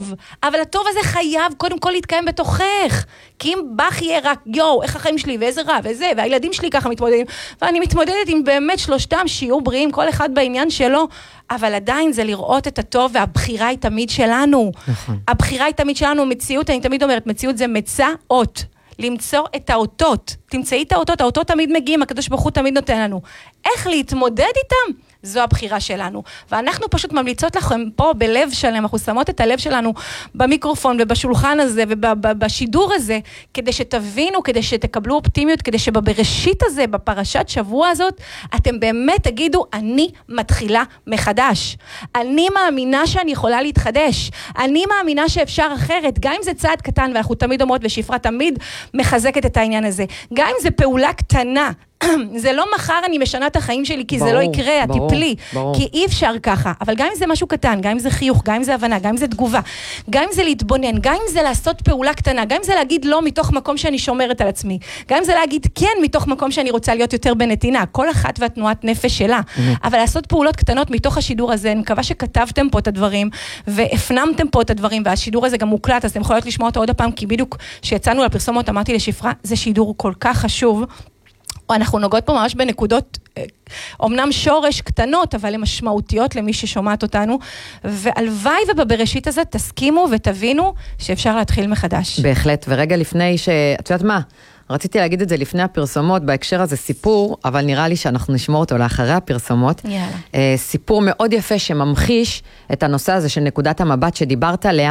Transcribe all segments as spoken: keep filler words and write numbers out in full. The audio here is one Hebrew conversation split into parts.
טוב, אבל הטוב הזה חייב קודם כל להתקיים בתוכך, כי אם בך יהיה רק, יו, איך החיים שלי, ואיזה רע, וזה, והילדים שלי ככה מתמודדים, ואני מתמודדת עם באמת שלושתם שיעור בריאים, כל אחד בעניין שלו, אבל עדיין זה לראות את הטוב, והבחירה היא תמיד שלנו. נכון. הבחירה היא תמיד שלנו, מציאות, אני תמיד אומרת, מציאות זה מצאות. למצוא את האותות, תמצאי את האותות, האותות תמיד מגיעים, הקדוש ברוך הוא תמיד נותן לנו. איך להתמודד איתם? זו הבחירה שלנו. ואנחנו פשוט ממליצות לכם פה בלב שלם, אנחנו שמות את הלב שלנו במיקרופון ובשולחן הזה ובשידור הזה, כדי שתבינו, כדי שתקבלו אופטימיות, כדי שבבראשית הזה, בפרשת שבוע הזאת, אתם באמת תגידו, אני מתחילה מחדש. אני מאמינה שאני יכולה להתחדש. אני מאמינה שאפשר אחרת, גם אם זה צעד קטן, ואנחנו תמיד אומרות, ושפרה תמיד מחזקת את העניין הזה. גם אם זה פעולה קטנה, זה לא מחר אני משנה את החיים שלי, כי ברור, זה לא יקרה, הטיפלי, ברור. כי אי אפשר ככה, אבל גם אם זה משהו קטן, גם אם זה חיוך, גם אם זה הבנה, גם אם זה תגובה, גם אם זה להתבונן, גם אם זה לעשות פעולה קטנה, גם אם זה להגיד לא מתוך מקום שאני שומרת על עצמי, גם אם זה להגיד כן מתוך מקום שאני רוצה להיות יותר בנתינה, כל אחת והתנועת נפש שלה, אבל לעשות פעולות קטנות מתוך השידור הזה, אני מקווה שכתבתם פה את הדברים, והפנמתם פה את הדברים, והשידור הזה גם מוקלט, אז אתם יכולות לשמוע אותו עוד הפעם, כי בדיוק שיצאנו לפרסומות, אמרתי לשפרה, זה שידור כל כך חשוב, אנחנו נוגעות פה ממש בנקודות, אומנם שורש קטנות, אבל הן משמעותיות למי ששומעת אותנו, והלוואי ובבראשית הזאת תסכימו ותבינו שאפשר להתחיל מחדש. בהחלט, ורגע לפני ש... את יודעת מה? רציתי להגיד את זה לפני הפרסומות, בהקשר הזה סיפור, אבל נראה לי שאנחנו נשמור אותו לאחרי הפרסומות. יאללה. סיפור מאוד יפה שממחיש את הנושא הזה של נקודת המבט שדיברת עליה,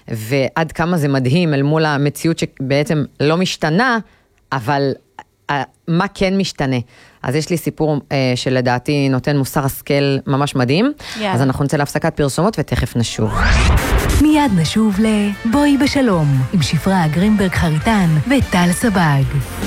ועד כמה זה מדהים אל מול המציאות שבעצם לא משתנה, אבל מה כן משתנה. אז יש לי סיפור אה, שלדעתי נותן מוסר השכל ממש מדהים. Yeah. אז אנחנו נצא להפסקת פרסומות ותכף נשוב. מיד נשוב לבואי בשלום, עם שפרה גרינברג חריטן וטל סבג.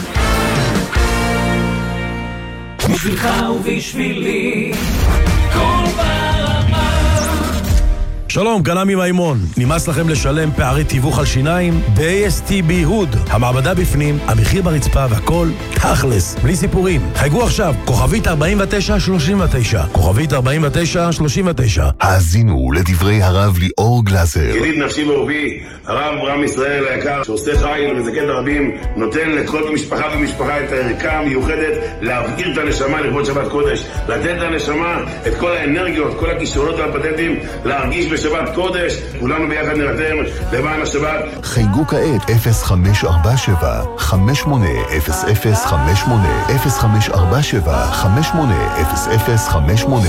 בשבילך ובשבילי, כל ברמה. שלום, גלמי מימון. נמאס לכם לשלם פערי תיווך על שיניים? ב-איי אס טי בי הוד. המעבדה בפנים, המחיר ברצפה והכל תכלס, בלי סיפורים. חייגו עכשיו, כוכבית ארבעים ותשע שלושים ותשע. כוכבית ארבעים ותשע שלושים ותשע. האזינו לדברי הרב ליאור גלזר. ידיד נפשי ורוחי, הרב אברהם ישראל היקר, שעושה חיל ומזכה דרבים, נותן לכל משפחה ומשפחה את הערכה המיוחדת להבעיר את הנשמה לכבוד שבת קודש, לתת לנשמה את כל האנרגיות, כל הכישרונות והפטנטים, להרגיש בשבת קודש. כולנו ביחד נרתם למען השבת. חייגו כעת אפס חמש ארבע שבע חמש שמונה אפס אפס חמש שמונה אפס חמש ארבע שבע חמש שמונה אפס אפס חמש שמונה.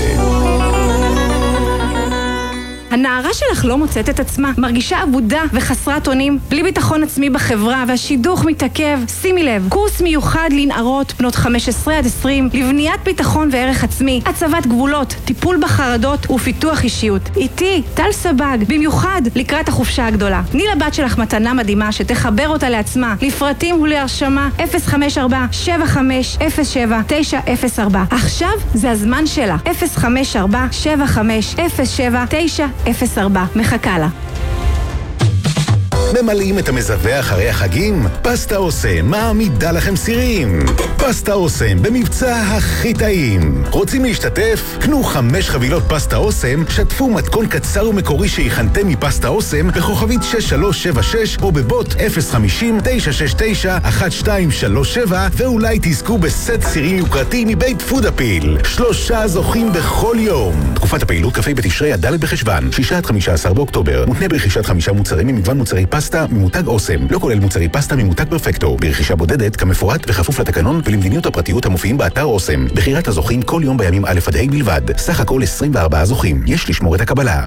הנערה שלך לא מוצאת את עצמה, מרגישה עבודה וחסרת אונים, בלי ביטחון עצמי בחברה, והשידוך מתעכב. שימי לב, קורס מיוחד לנערות בנות חמש עשרה עד עשרים, לבניית ביטחון וערך עצמי, הצבת גבולות, טיפול בחרדות ופיתוח אישיות. איתי, טל סבג, במיוחד לקראת החופשה הגדולה. תני לבת שלך מתנה מדהימה שתחבר אותה לעצמה. לפרטים ולהרשמה אפס חמש ארבע שבע חמש אפס שבע תשע אפס ארבע. עכשיו זה הזמן שלה. אפס חמש ארבע שבע חמש אפס שבע תשע אפס ארבע. מחכה לה. ממלאים את המזווה אחרי החגים? פסטה אוסם מעמידה לכם סירים. פסטה אוסם במבצע הכי טעים. רוצים להשתתף? קנו חמש חבילות פסטה אוסם, שתפו מתכון קצר ומקורי שהכנתם מפסטה אוסם בכוכבית שש שלוש שבע שש או בבוט אפס חמישים תשע שש תשע אחת שתיים שלוש שבע, ואולי תזכו בסט סירים יוקרתי מבית פודאפיל. שלושה זוכים בכל יום. תקופת הפעילות כ"ה בתשרי עד ד' בחשוון, שישה עד חמישה עשר באוקטובר. מותנה ברכישת חמישה מוצרים ממגוון מוצרי פסטה ממותג אוסם, לא כולל מוצרי פסטה ממותג פרפקטו, ברכישה בודדת כמפורט וכפוף לתקנון ולמדיניות הפרטיות המופיעים באתר אוסם. בחירת הזוכים כל יום בימים א' עד ה' בלבד. סך הכל עשרים וארבעה זוכים. יש לשמור את הקבלה.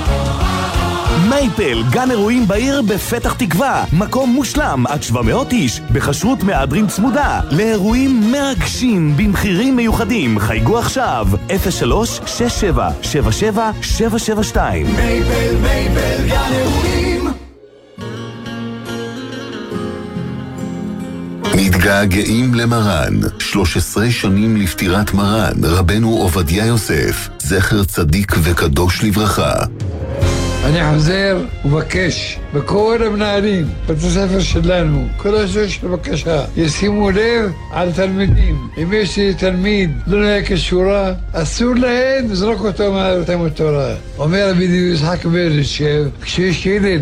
מייפל, גן אירועים בעיר בפתח תקווה, מקום מושלם עד שבע מאות איש, בחשרות מהדרין צמודה, לאירועים מרגשים במחירים מיוחדים. חייגו עכשיו אפס שלוש שש שבע שבע שבע שבע שבע שתיים. מייפל, מייפל, גן אירועים. מתגעגעים למרן, שלוש עשרה שנים לפטירת מרן, רבנו עובדיה יוסף, זכר צדיק וקדוש לברכה. אני חוזר ובקש בכל המנהלים, בית הספר שלנו, כל השש בבקשה, ישימו לב על תלמידים. אם יש לי תלמיד לא נהיה כשורה, אסור להם לזרוק אותו מהתלמוד תורה. אומר רבי יצחק ברדיצ'ב, כשיש ילד